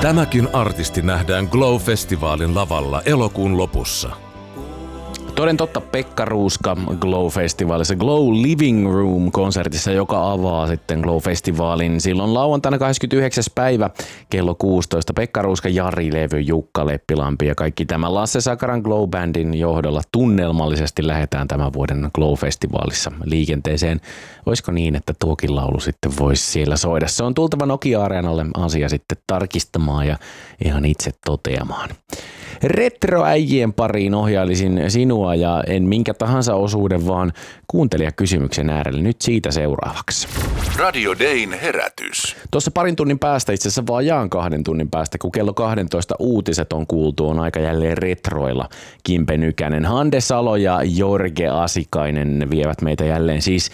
Tämäkin artisti nähdään Glow-festivaalin lavalla elokuun lopussa. Toden totta Pekka Ruuska Glow-festivaalissa Glow Living Room-konsertissa, joka avaa sitten Glow-festivaalin silloin lauantaina 29. päivä kello 16. Pekka Ruuska, Jari Levy, Jukka Leppilampi ja kaikki tämä Lasse Sakaran Glow-bändin johdolla tunnelmallisesti lähdetään tämän vuoden Glow-festivaalissa liikenteeseen. Olisiko niin, että tuokin laulu sitten voisi siellä soida? Se on tultava Nokia-areenalle asia sitten tarkistamaan ja ihan itse toteamaan. Retroäijien pariin ohjailisin sinua ja en minkä tahansa osuuden, vaan kuuntelijakysymyksen äärelle nyt siitä seuraavaksi. Radio Dayn herätys. Tuossa parin tunnin päästä, itse asiassa vajaan 2 tunnin päästä, kun kello 12 uutiset on kuultu, on aika jälleen retroilla. Kimpe Nykänen, Hande Salo ja Jorge Asikainen vievät meitä jälleen siis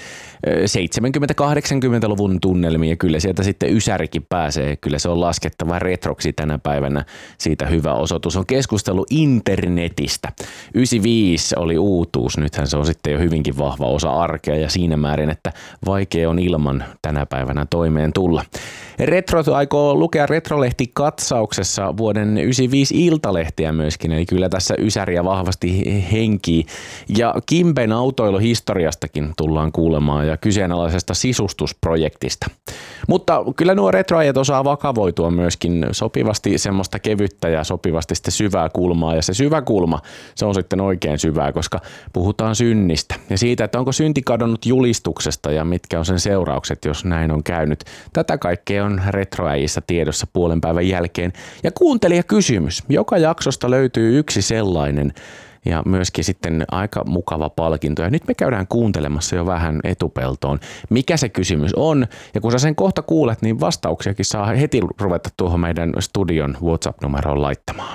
70-80-luvun tunnelmiin ja kyllä sieltä sitten ysärikin pääsee. Kyllä se on laskettava retroksi tänä päivänä. Siitä hyvä osoitus on keskustelu internetistä. 95 oli uutuus, nythän se on sitten jo hyvinkin vahva osa arkea ja siinä määrin, että vaikea on ilman tänä päivänä toimeen tulla. Retro aikoo lukea Retrolehti katsauksessa vuoden 95 Iltalehtiä myöskin, eli kyllä tässä ysäriä vahvasti henkii. Ja Kimpen autoiluhistoriastakin tullaan kuulemaan ja kyseenalaisesta sisustusprojektista. Mutta kyllä nuo retroajat osaa vakavoitua myöskin sopivasti semmoista kevyttä ja sopivasti sitten syvää kulmaa. Ja se syvä kulma, se on sitten oikein syvää, koska puhutaan synnistä ja siitä, että onko synti kadonnut julistuksesta ja mitkä on sen seuraukset, jos näin on käynyt. Tätä kaikkea on retroäjissä tiedossa puolen päivän jälkeen. Ja kuuntelijakysymys. Joka jaksosta löytyy yksi sellainen ja myöskin sitten aika mukava palkinto. Ja nyt me käydään kuuntelemassa jo vähän etupeltoon, mikä se kysymys on. Ja kun sä sen kohta kuulet, niin vastauksiakin saa heti ruveta tuohon meidän studion WhatsApp-numeroon laittamaan.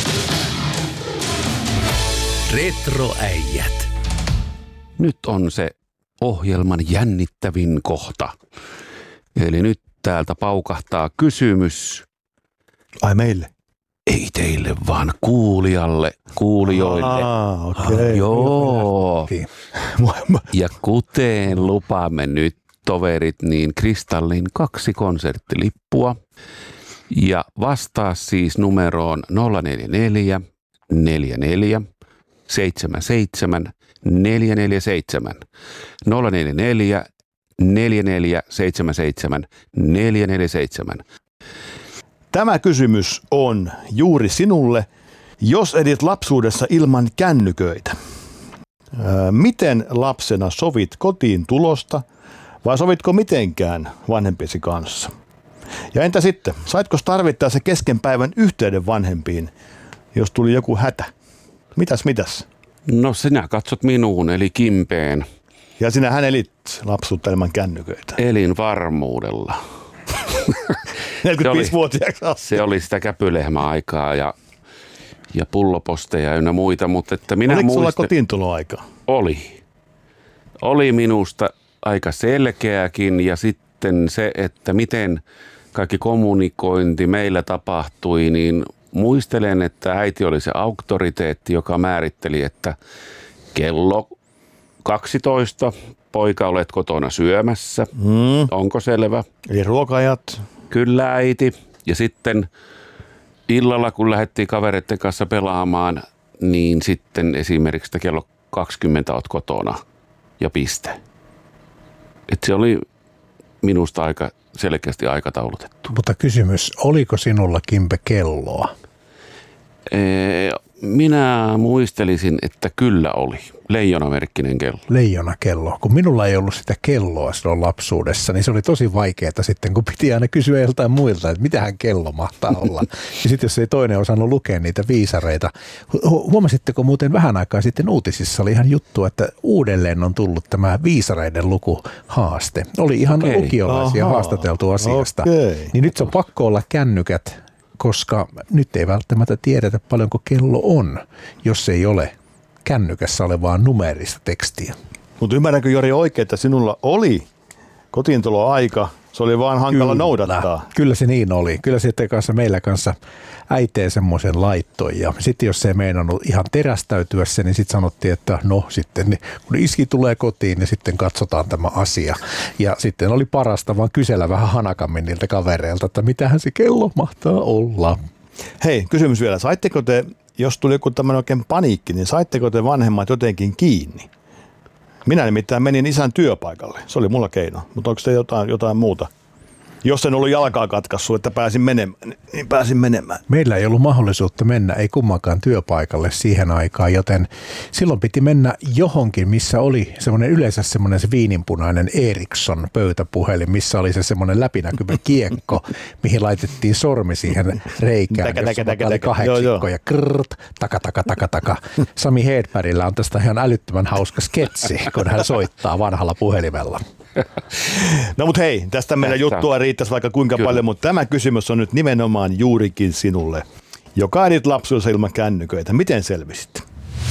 Retroäijät. Nyt on se ohjelman jännittävin kohta. Eli nyt täältä paukahtaa kysymys. Ai meille? Ei teille, vaan kuulijoille. Okei. Joo. Ja kuten lupaamme nyt, toverit, niin Kristallin 2 konserttilippua. Ja vastaa siis numeroon 044 44 77 447. 044 44 77 447. Tämä kysymys on juuri sinulle. Jos edit lapsuudessa ilman kännyköitä, miten lapsena sovit kotiin tulosta vai sovitko mitenkään vanhempiesi kanssa? Ja entä sitten, saitko tarvittaessa kesken päivän yhteyden vanhempiin, jos tuli joku hätä? Mitäs? No sinä katsot minuun, eli Kimpeen. Ja sinähän elit lapsuutta ilman kännyköitä. Elin varmuudella. 45-vuotiaaksi asti. Se oli sitä käpylehmäaikaa ja pulloposteja ynnä muita, mutta että minä oliko sulla kotiintuloaikaa? Oli minusta aika selkeäkin ja sitten se, että miten kaikki kommunikointi meillä tapahtui, niin muistelen, että äiti oli se auktoriteetti, joka määritteli, että kello 12, poika olet kotona syömässä, onko selvä? Eli ruoka-ajat. Kyllä äiti. Ja sitten illalla, kun lähdettiin kavereiden kanssa pelaamaan, niin sitten esimerkiksi kello 20 olet kotona ja piste. Et se oli minusta aika selkeästi aikataulutettu. Mutta kysymys, oliko sinulla Kimpe kelloa? Minä muistelisin, että kyllä oli. Leijonamerkkinen kello. Leijonakello. Kun minulla ei ollut sitä kelloa silloin lapsuudessa, niin se oli tosi vaikeaa sitten, kun piti aina kysyä joltain muilta, että mitähän kello mahtaa olla. Ja sitten jos ei toinen osannut lukea niitä viisareita. Huomasitteko muuten vähän aikaa sitten uutisissa oli ihan juttu, että uudelleen on tullut tämä viisareiden lukuhaaste. Oli ihan lukiolaisia haastateltu asiasta. Niin nyt se on pakko olla kännykät, koska nyt ei välttämättä tiedetä paljonko kello on, jos ei ole kännykässä olevaa numeerista tekstiä. Mutta ymmärränkö Jori oikein, että sinulla oli kotiintuloaika Se oli vaan hankala noudattaa. Kyllä se niin oli. Kyllä sitten kanssa meillä kanssa äiteen semmoisen laittoi. Ja sitten jos se ei meinannut ihan terästäytyä se, niin sitten sanottiin, että no sitten kun iski tulee kotiin, niin sitten katsotaan tämä asia. Ja sitten oli parasta vaan kysellä vähän hanakammin niiltä kavereilta, että mitähän se kello mahtaa olla. Hei, kysymys vielä. Saitteko te, jos tuli joku tämmöinen oikein paniikki, niin saitteko te vanhemmat jotenkin kiinni? Minä nimittäin menin isän työpaikalle. Se oli mulla keino. Mutta onko se jotain muuta? Jos en ollut jalkaa katkaissut, että pääsin menemään, niin pääsin menemään. Meillä ei ollut mahdollisuutta mennä, ei kummankaan työpaikalle siihen aikaan, joten silloin piti mennä johonkin, missä oli yleensä semmoinen se viininpunainen Ericsson pöytäpuhelin, missä oli se semmoinen läpinäkyvä kiekko, mihin laitettiin sormi siihen reikään, jossa oli 8 ja krrt, taka. Sami Hedbergillä on tästä ihan älyttömän hauska sketsi, kun hän soittaa vanhalla puhelimella. No mut hei, tästä meidän juttua riittäisi vaikka kuinka paljon, mutta tämä kysymys on nyt nimenomaan juurikin sinulle, joka edit lapsuudessa ilman kännyköitä. Miten selvisit?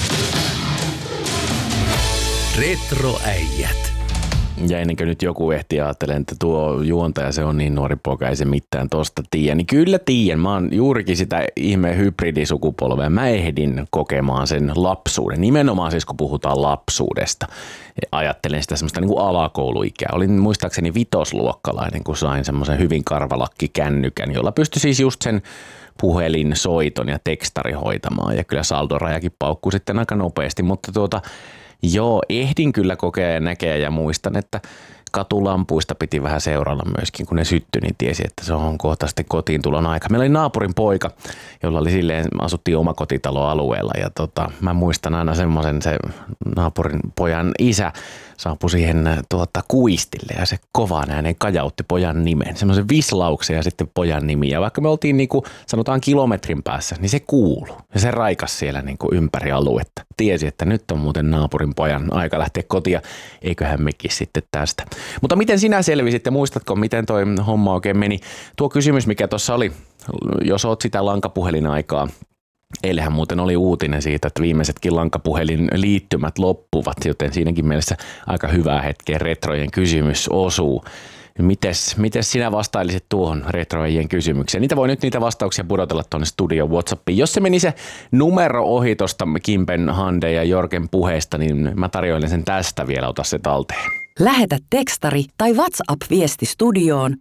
Retroäijät. Ja ennen kuin nyt joku ehti ajattelemaan, että tuo juontaja, se on niin nuori poika, ei se mitään tosta tiedä. Niin kyllä tiedän, mä oon juurikin sitä ihmeen hybridisukupolvea. Mä ehdin kokemaan sen lapsuuden, nimenomaan siis kun puhutaan lapsuudesta. Ajattelen sitä semmoista niin kuin alakouluikää. Olin muistaakseni 5-luokkalainen, kun sain semmoisen hyvin karvalakkikännykän, jolla pystyi siis just sen puhelinsoiton ja tekstari hoitamaan. Ja kyllä saldorajakin paukkui sitten aika nopeasti, mutta joo, ehdin kyllä kokea ja näkeä ja muistan, että katulampuista piti vähän seuralla myöskin, kun ne syttyi, niin tiesi, että se on kohta sitten kotiin tulon aika. Meillä oli naapurin poika, jolla oli silleen, asuttiin omakotitaloalueella ja mä muistan aina semmoisen, se naapurin pojan isä saapui siihen kuistille ja se kovan äänen kajautti pojan nimen, semmoisen vislauksen ja sitten pojan nimi. Ja vaikka me oltiin niin kuin sanotaan kilometrin päässä, niin se kuului ja se raikas siellä niin kuin ympäri aluetta. Tiesi, että nyt on muuten naapurin pojan aika lähteä kotiin, eiköhän mekin sitten tästä. Mutta miten sinä selvisit ja muistatko, miten toi homma oikein meni? Tuo kysymys, mikä tuossa oli, jos oot sitä lankapuhelinaikaa, eilähän muuten oli uutinen siitä, että viimeisetkin lankapuhelin liittymät loppuvat, joten siinäkin mielessä aika hyvää hetkeä retrojen kysymys osuu. Mites sinä vastailisit tuohon retrojen kysymykseen? Niitä voi nyt niitä vastauksia pudotella tuonne studio WhatsAppiin. Jos se meni se numero ohi tuosta Kimpen, Hande ja Jorgen puheesta, niin mä tarjoilen sen tästä vielä, ota se talteen. Lähetä tekstari tai WhatsApp-viesti studioon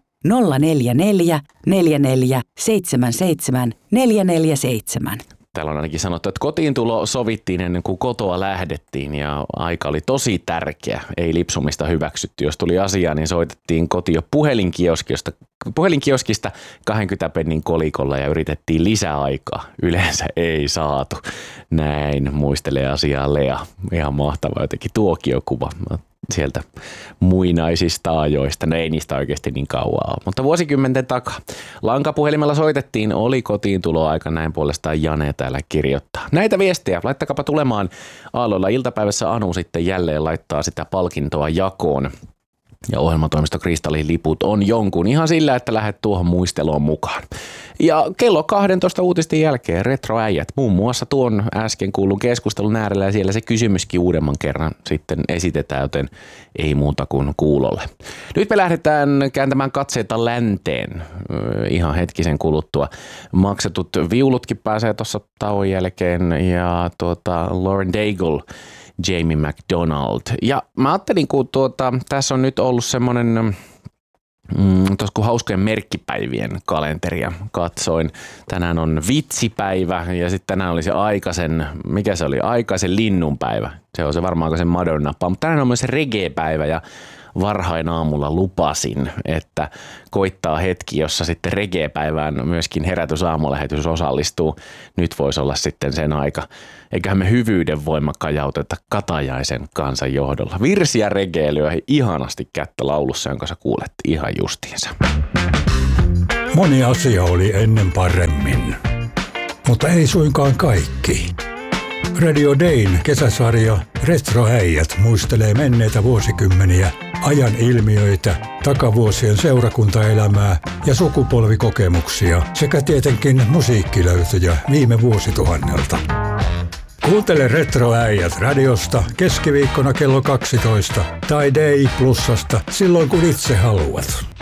044 44 77 447. Täällä on ainakin sanottu, että kotiin tulo sovittiin ennen kuin kotoa lähdettiin ja aika oli tosi tärkeä. Ei lipsumista hyväksytty. Jos tuli asiaa, niin soitettiin kotiin jo puhelinkioskista 20 pennin kolikolla ja yritettiin lisäaikaa. Yleensä ei saatu. Näin muistelee asiaa Lea. Ihan mahtava jotenkin tuokiokuva sieltä muinaisista ajoista. No ei niistä oikeasti niin kauaa ole, mutta vuosikymmenten takaa. Lankapuhelimella soitettiin, oli kotiin tuloaika, näin puolestaan Jane täällä kirjoittaa. Näitä viestejä, laittakapa tulemaan aalloilla. Iltapäivässä Anu sitten jälleen laittaa sitä palkintoa jakoon. Ja ohjelmatoimisto Kristallin liput on jonkun ihan sillä, että lähdet tuohon muisteloon mukaan. Ja kello 12 uutisten jälkeen retroäijät muun muassa tuon äsken kuullun keskustelun äärellä ja siellä se kysymyskin uudemman kerran sitten esitetään, joten ei muuta kuin kuulolle. Nyt me lähdetään kääntämään katseita länteen ihan hetkisen kuluttua. Maksetut viulutkin pääsee tuossa tauon jälkeen ja Lauren Daigle, Jamie McDonald. Ja mä ajattelin, kun tässä on nyt ollut semmoinen, kun hauskojen merkkipäivien kalenteria katsoin. Tänään on vitsipäivä ja sitten tänään oli se aikaisen linnunpäivä. Se on se varmaan se Madonna-napa. Mutta tänään on myös reggae-päivä ja varhain aamulla lupasin, että koittaa hetki, jossa sitten reggae-päivään myöskin Herätys-aamulähetys osallistuu. Nyt voisi olla sitten sen aika. Eiköhän me hyvyyden voima kajauteta Katajaisen kansan johdolla. Virsi ja reggae lyö ihanasti kättä laulussa, jonka sä kuulet ihan justiinsa. Moni asia oli ennen paremmin, mutta ei suinkaan kaikki. Radio Dayn kesäsarja Retroäijät muistelee menneitä vuosikymmeniä, ajan ilmiöitä, takavuosien seurakuntaelämää ja sukupolvikokemuksia sekä tietenkin musiikkilöytöjä viime vuosituhannelta. Kuuntele Retroäijät radiosta keskiviikkona kello 12 tai Day Plusasta silloin kun itse haluat.